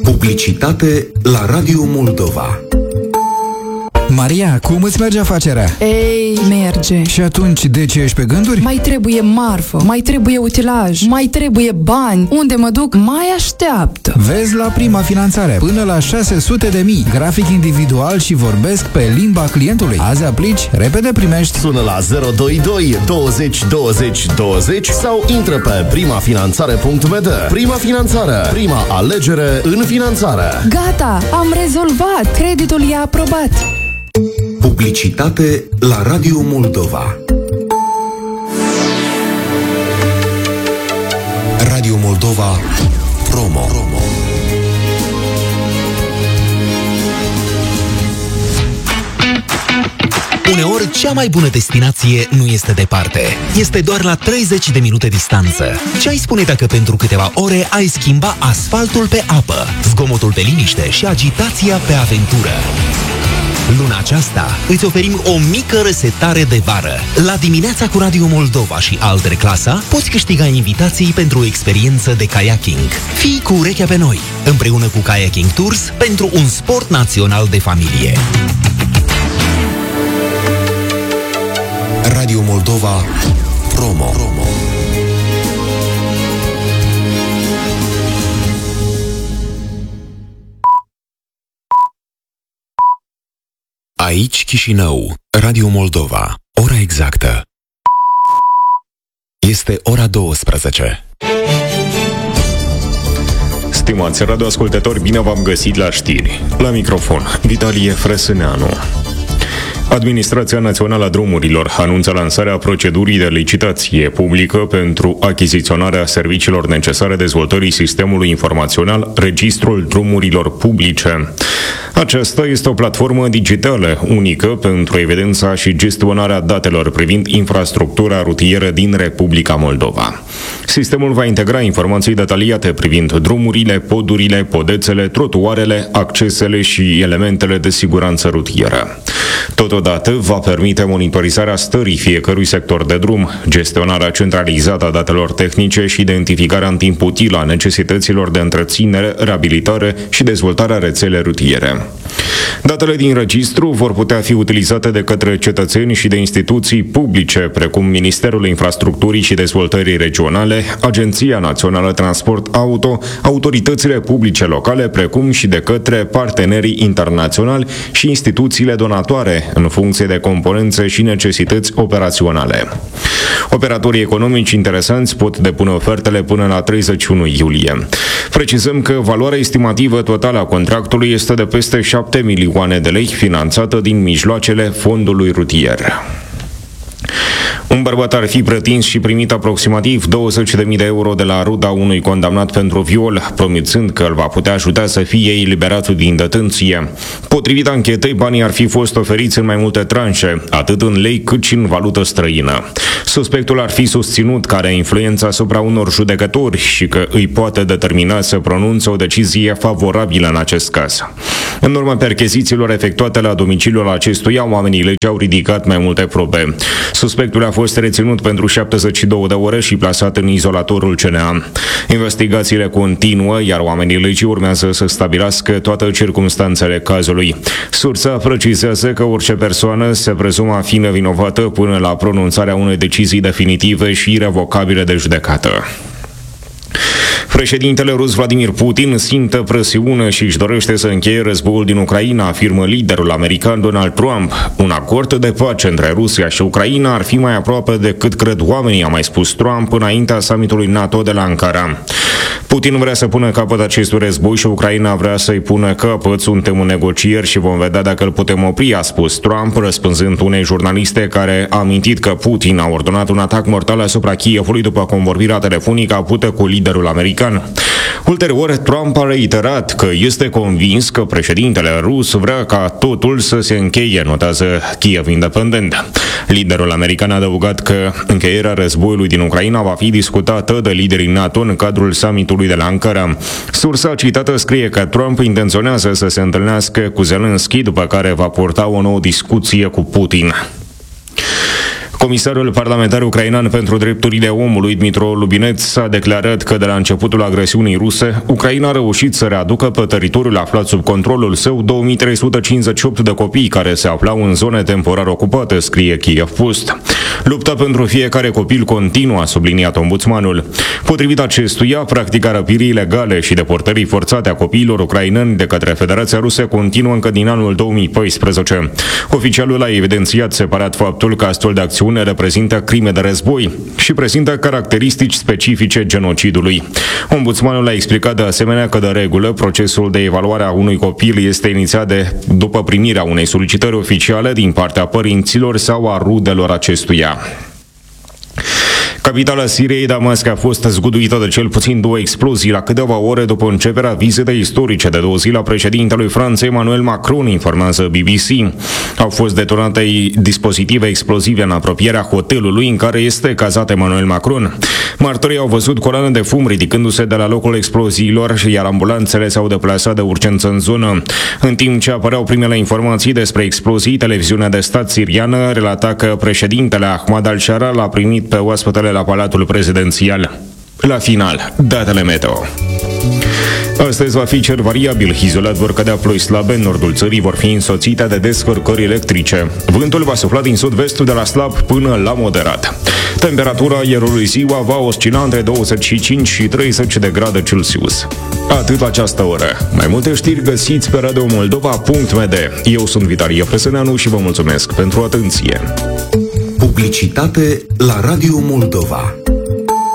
Publicitate la Radio Moldova. Maria, cum îți merge afacerea? Ei, merge. Și atunci, de ce ești pe gânduri? Mai trebuie marfă, mai trebuie utilaj, mai trebuie bani. Unde mă duc, mai așteaptă. Vezi la Prima Finanțare. Până la 600.000. Grafic individual și vorbesc pe limba clientului. Azi aplici, repede primești. Sună la 022 20 20 20 sau intră pe primafinanțare.md. Prima Finanțare. Prima alegere în finanțare. Gata, am rezolvat. Creditul e aprobat. Publicitate la Radio Moldova. Radio Moldova Promo. Uneori, cea mai bună destinație nu este departe. Este doar la 30 de minute distanță. Ce ai spune dacă pentru câteva ore ai schimba asfaltul pe apă, zgomotul pe liniște și agitația pe aventură? Luna aceasta îți oferim o mică resetare de vară. La Dimineața cu Radio Moldova și Alter Clasa poți câștiga invitații pentru o experiență de kayaking. Fii cu urechea pe noi, împreună cu Kayaking Tours, pentru un sport național de familie. Radio Moldova Promo. Aici Chișinău, Radio Moldova. Ora exactă este ora 12. Stimați radioascultători, bine v-am găsit la știri. La microfon, Vitalie Frăsâneanu. Administrația Națională a Drumurilor anunță lansarea procedurii de licitație publică pentru achiziționarea serviciilor necesare dezvoltării sistemului informațional Registrul Drumurilor Publice. Aceasta este o platformă digitală unică pentru evidența și gestionarea datelor privind infrastructura rutieră din Republica Moldova. Sistemul va integra informații detaliate privind drumurile, podurile, podețele, trotuarele, accesele și elementele de siguranță rutieră. Totodată va permite monitorizarea stării fiecărui sector de drum, gestionarea centralizată a datelor tehnice și identificarea în timp util a necesităților de întreținere, reabilitare și dezvoltarea rețelei rutiere. Datele din registru vor putea fi utilizate de către cetățeni și de instituții publice, precum Ministerul Infrastructurii și Dezvoltării Regionale, Agenția Națională Transport Auto, autoritățile publice locale, precum și de către partenerii internaționali și instituțiile donatoare, în funcție de componențe și necesități operaționale. Operatorii economici interesanți pot depune ofertele până la 31 iulie. Precizăm că valoarea estimativă totală a contractului este de peste 7 milioane de lei, finanțată din mijloacele fondului rutier. Un bărbat ar fi pretins și primit aproximativ 20.000 de euro de la ruda unui condamnat pentru viol, promițând că îl va putea ajuta să fie eliberat din detenție. Potrivit anchetei, banii ar fi fost oferiți în mai multe tranșe, atât în lei cât și în valută străină. Suspectul ar fi susținut că are influență asupra unor judecători și că îi poate determina să pronunțe o decizie favorabilă în acest caz. În urma perchezițiilor efectuate la domiciliul acestuia, oamenii legii au ridicat mai multe probe. Suspectul a fost reținut pentru 72 de ore și plasat în izolatorul CNA. Investigațiile continuă, iar oamenii legii urmează să stabilească toate circumstanțele cazului. Sursa precizează că orice persoană se prezumă a fi nevinovată până la pronunțarea unei decizii definitive și irevocabile de judecată. Președintele rus Vladimir Putin simte presiune și își dorește să încheie războiul din Ucraina, afirmă liderul american Donald Trump. Un acord de pace între Rusia și Ucraina ar fi mai aproape decât cred oamenii, a mai spus Trump înaintea summitului NATO de la Ankara. Putin vrea să pună capăt acestui război și Ucraina vrea să-i pună capăt. Suntem în negocieri și vom vedea dacă îl putem opri, a spus Trump, răspunzând unei jurnaliste care a amintit că Putin a ordonat un atac mortal asupra Kievului după convorbirea telefonică avută cu liderul american. Ulterior, Trump a reiterat că este convins că președintele rus vrea ca totul să se încheie, notează Kiev Independent. Liderul american a adăugat că încheierea războiului din Ucraina va fi discutată de liderii NATO în cadrul summitului de la Ankara. Sursa citată scrie că Trump intenționează să se întâlnească cu Zelensky, după care va purta o nouă discuție cu Putin. Comisarul parlamentar ucrainean pentru drepturile omului, Dmytro Lubineț, a declarat că de la începutul agresiunii ruse, Ucraina a reușit să readucă pe teritoriul aflat sub controlul său 2358 de copii care se aflau în zone temporar ocupate, scrie Kiev Post. Lupta pentru fiecare copil continuă, a subliniat ombudsmanul. Potrivit acestuia, practica răpirii ilegale și deportării forțate a copiilor ucraineni de către Federația Rusă continuă încă din anul 2014. Oficialul a evidențiat separat faptul că astfel de acțiune reprezintă crime de război și prezintă caracteristici specifice genocidului. Ombudsmanul a explicat de asemenea că de regulă procesul de evaluare a unui copil este inițiat după primirea unei solicitări oficiale din partea părinților sau a rudelor acestuia. Capitala Siriei, Damasc, a fost zguduită de cel puțin 2 explozii la câteva ore după începerea vizitei istorice de 2 zile a președintelui Franței Emmanuel Macron, informează BBC. Au fost detonate dispozitive explozive în apropierea hotelului în care este cazat Emmanuel Macron. Martorii au văzut coloane de fum ridicându-se de la locul exploziilor, iar ambulanțele s-au deplasat de urgență în zonă. În timp ce apăreau primele informații despre explozii, televiziunea de stat siriană relata că președintele Ahmad al-Shara l-a primit pe oaspetele la Palatul Prezidențial. La final, datele meteo. Astăzi va fi cer variabil, izolat vor cădea ploi slabe, în nordul țării vor fi însoțite de descărcări electrice. Vântul va sufla din sud-vestul de la slab până la moderat. Temperatura aerului ziua va oscila între 25 și 30 de grade Celsius. Atât la această oră. Mai multe știri găsiți pe radiomoldova.md. Eu sunt Vitalie Preseneanu și vă mulțumesc pentru atenție. Publicitate la Radio Moldova.